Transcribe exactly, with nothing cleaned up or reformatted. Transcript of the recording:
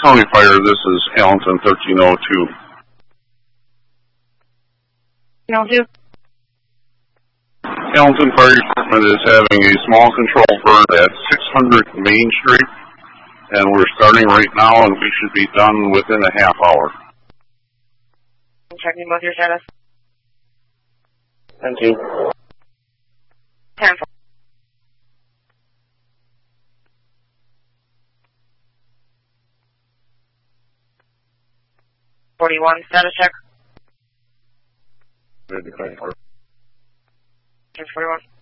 County Fire, this is Hamilton thirteen oh two. Hamilton. Hamilton Fire Department is having a small control burn at six hundred Main Street, and we're starting right now, and we should be done within a half hour. I'm checking both your status. Thank you. ten four. forty-one, status check. Ready, five, four. forty-one.